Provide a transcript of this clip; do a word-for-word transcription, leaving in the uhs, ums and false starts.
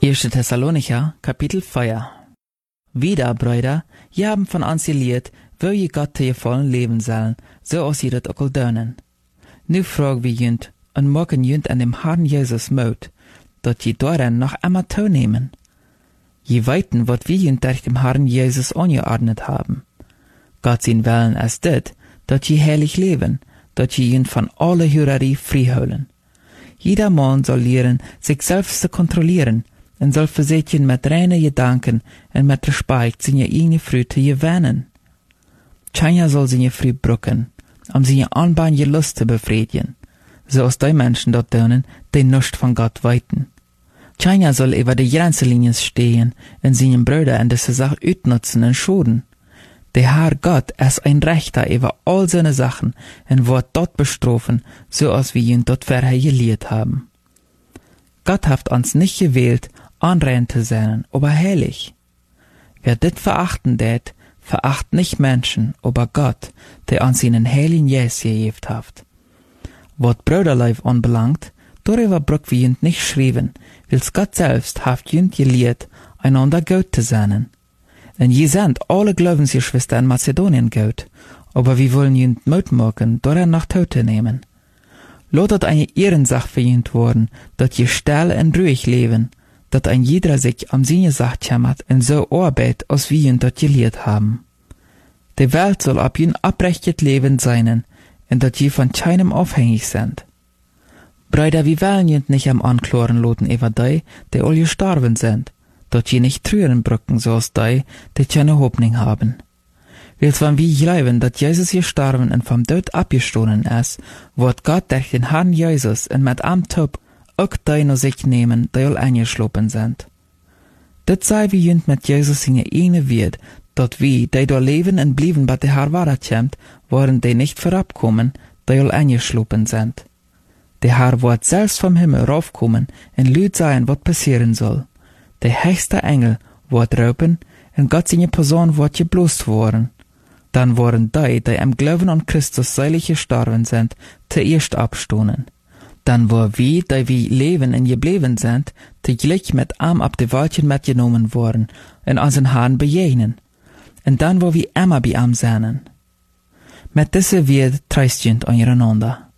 Eerste Thessalonicher, Kapitel vier. Wieder, Brüder, je haben von ons geleerd, wo je Gott te je vollen leven zullen, so als je dat ook al doen. Nu vragen we junt, en maken junt an dem Herrn Jesus Mut, dat je daarin noch einmal toenemen. Je weten, wat wir junt durch dem Herrn Jesus angeordnet haben. Gott sein Willen ist dit, dat je heilig leben, dat je junt von alle Hurerei vrijhouden. Jeder Mann soll lernen, sich selbst zu kontrollieren, en soll verzeten met reine Gedanken en met respect zijn je eigen vrouw te gewinnen. Keiner soll zijn je vrouw brukken, om zijn aanbaan je lust te bevredigen, zoals die Menschen dort doen, die nichts von Gott weten. Keiner soll über die Grenzenlinien stehen en zijn Brüder in diese Sache uitnutzen en schoden. Der Herr Gott ist ein Rechter über all seine Sachen und wird dort bestrafen, so als wir ihn dort vorher gelehrt haben. Gott hat uns nicht gewählt, anrein zu sein, aber heilig. Wer dit verachten det, veracht nicht Menschen, aber Gott, der uns seinen heiligen Geist gegeben hat. Was Brüderleib anbelangt, darüber braucht wir ihn nicht schreiben, weil Gott selbst hat ihn gelehrt, einander gut zu sein. Denn je sind alle Glaubensgeschwister in Mazedonien gut, aber wir wollen ihn Mut machen, daran nach Tote nehmen. Lotet eine Ehrensache für ihn worden, dat je still und ruhig leben, dat ein jeder sich am seine Sache kümmert und so arbeitet, als wir ihn dort gelehrt haben. Die Welt soll ab ihn abrechtet leben sein, und dat je von keinem abhängig sind. Brüder, wir wollen ihn nicht am Anklagen loten über die, die alle gestorben sind, dat je nicht trüren brücken, so als die, die keine Hoffnung haben. Weil wenn wir glauben, dass Jesus gestorben und vom Tod abgestoßen ist, wird Gott durch den Herrn Jesus und mit am Tod auch die noch sich nehmen, die all eingeschlossen sind. Das sei wie jünd mit Jesus in ihr eigene Wert, dass wir, die da leben und blieben, bei der Herr weiterkommt, wollen die nicht vorabkommen, die all eingeschlossen sind. Der Herr wird selbst vom Himmel raufkommen und lüd sein, was passieren soll. Der höchste Engel wird raupen und Gott seine Person wird geblost worden. Dann worden die, die am Glauben an Christus seilig gestorben sind, zuerst abstoßen. Dann wo wir, die wir leben und geblieben sind, zugleich mit ihm ab die Waldchen mitgenommen worden und unseren Herrn begegnen. Und dann wo wir immer bei ihm sind. Mit dieser Wert treistend untereinander.